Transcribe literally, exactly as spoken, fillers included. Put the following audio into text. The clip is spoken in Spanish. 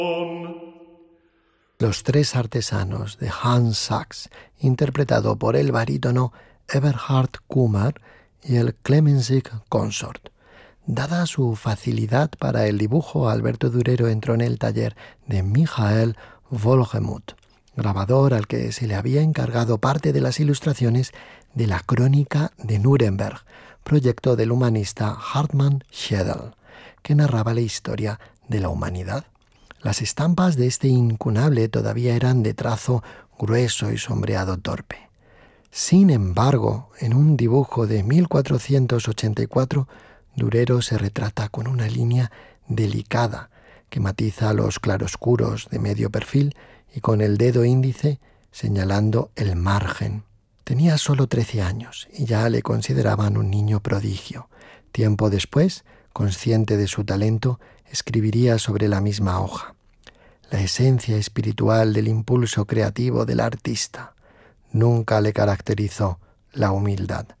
Los tres artesanos de Hans Sachs, interpretado por el barítono Eberhard Kummer y el Clemensig Consort. Dada su facilidad para el dibujo, Alberto Durero entró en el taller de Michael Wohlgemuth, grabador al que se le había encargado parte de las ilustraciones de la Crónica de Nuremberg, proyecto del humanista Hartmann Schedel, que narraba la historia de la humanidad. Las estampas de este incunable todavía eran de trazo grueso y sombreado torpe. Sin embargo, en un dibujo de mil cuatrocientos ochenta y cuatro, Durero se retrata con una línea delicada que matiza los claroscuros de medio perfil y con el dedo índice señalando el margen. Tenía solo trece años y ya le consideraban un niño prodigio. Tiempo después, consciente de su talento, escribiría sobre la misma hoja: la esencia espiritual del impulso creativo del artista. Nunca le caracterizó la humildad.